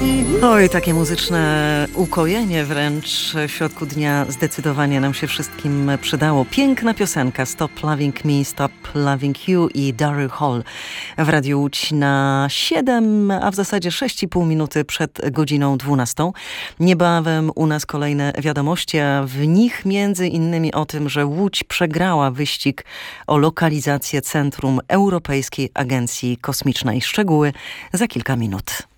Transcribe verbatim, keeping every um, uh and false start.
Oj, takie muzyczne ukojenie wręcz w środku dnia zdecydowanie nam się wszystkim przydało. Piękna piosenka Stop Loving Me, Stop Loving You i Daryl Hall w Radiu Łódź na siedem, a w zasadzie sześć i pół minuty przed godziną dwunastą. Niebawem u nas kolejne wiadomości, a w nich między innymi o tym, że Łódź przegrała wyścig o lokalizację Centrum Europejskiej Agencji Kosmicznej. Szczegóły za kilka minut.